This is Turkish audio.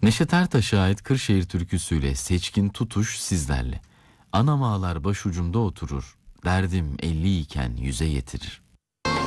Neşet Ertaş'a ait Kırşehir türküsüyle Seçkin Tutuş sizlerle. Anam ağlar başucumda oturur, derdim 50 iken yüze yetirir.